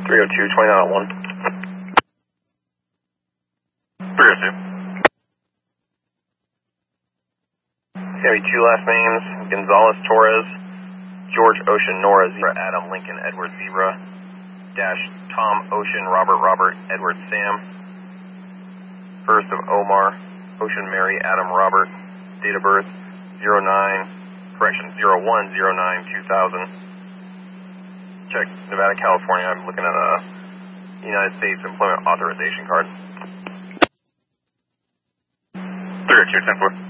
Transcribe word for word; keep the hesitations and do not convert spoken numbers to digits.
three oh two, twenty-nine oh one. three oh two. It's going to be two last names, Gonzalez Torres, George Ocean Nora Zebra, Adam Lincoln Edward Zebra, dash Tom Ocean Robert Robert Edward Sam, first of Omar, Ocean Mary Adam Robert, date of birth zero nine, correction, zero one zero nine two thousand. Check Nevada, California. I'm looking at a United States Employment Authorization Card. three oh two, ten four.